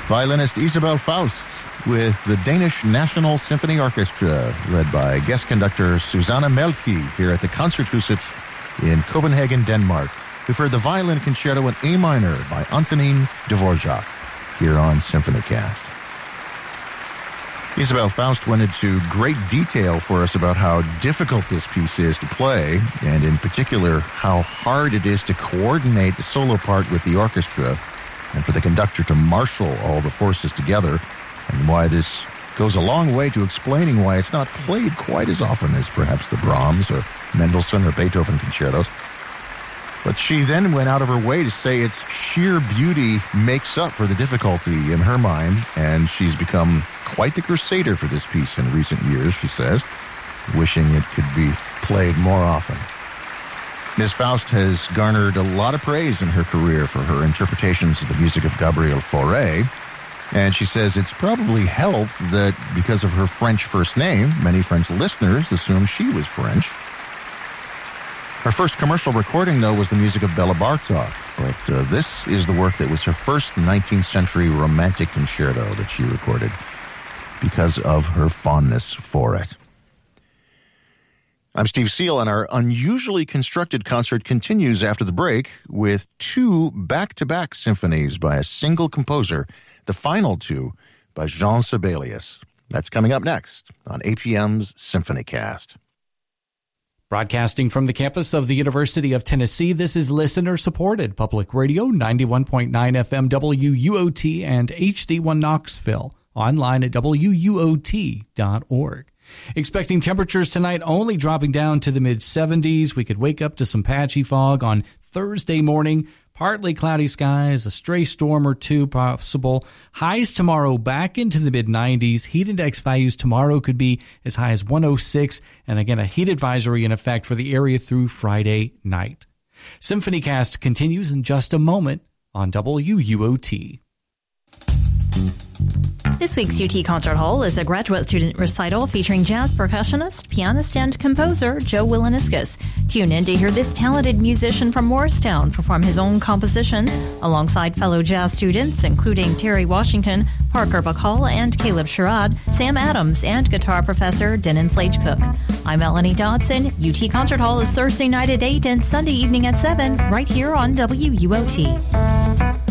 Violinist Isabel Faust with the Danish National Symphony Orchestra, led by guest conductor Susanne Melky here at the Concerthuset in Copenhagen, Denmark. We've heard the Violin Concerto in A minor by Antonin Dvorak here on SymphonyCast. Isabel Faust went into great detail for us about how difficult this piece is to play, and in particular, how hard it is to coordinate the solo part with the orchestra and for the conductor to marshal all the forces together, and why this goes a long way to explaining why it's not played quite as often as perhaps the Brahms or Mendelssohn or Beethoven concertos. But she then went out of her way to say its sheer beauty makes up for the difficulty in her mind, and she's become quite the crusader for this piece in recent years, she says, wishing it could be played more often. Ms. Faust has garnered a lot of praise in her career for her interpretations of the music of Gabriel Fauré, and she says it's probably helped that because of her French first name, many French listeners assumed she was French. Her first commercial recording, though, was the music of Bela Bartok, but this is the work that was her first 19th century romantic concerto that she recorded because of her fondness for it. I'm Steve Seal, and our unusually constructed concert continues after the break with two back-to-back symphonies by a single composer, the final two by Jean Sibelius. That's coming up next on APM's SymphonyCast. Broadcasting from the campus of the University of Tennessee, this is listener-supported Public Radio 91.9 FM WUOT and HD1 Knoxville, online at WUOT.org. Expecting temperatures tonight only dropping down to the mid-70s. We could wake up to some patchy fog on Thursday morning. Partly cloudy skies, a stray storm or two possible. Highs tomorrow back into the mid-90s. Heat index values tomorrow could be as high as 106. And again, a heat advisory in effect for the area through Friday night. SymphonyCast continues in just a moment on WUOT. This week's UT Concert Hall is a graduate student recital featuring jazz percussionist, pianist, and composer Joe Wilaniskas. Tune in to hear this talented musician from Morristown perform his own compositions alongside fellow jazz students, including Terry Washington, Parker Bacall, and Caleb Sherrod, Sam Adams, and guitar professor Denon Slage-Cook. I'm Melanie Dodson. UT Concert Hall is Thursday night at 8 and Sunday evening at 7, right here on WUOT.